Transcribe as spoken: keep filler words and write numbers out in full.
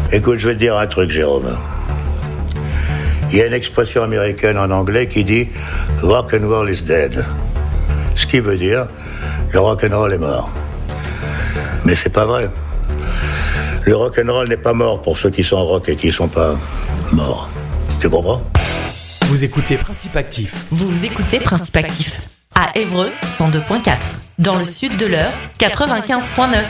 Écoute, je vais te dire un truc, Jérôme. Il y a une expression américaine en anglais qui dit « rock and roll is dead ». Ce qui veut dire « le rock and roll est mort ». Mais c'est pas vrai. Le rock and roll n'est pas mort pour ceux qui sont rock et qui sont pas morts. Tu comprends ? Vous écoutez Principe Actif. Vous écoutez Principe Actif. À Évreux, cent deux virgule quatre. Dans le sud de l'Eure, quatre-vingt-quinze virgule neuf.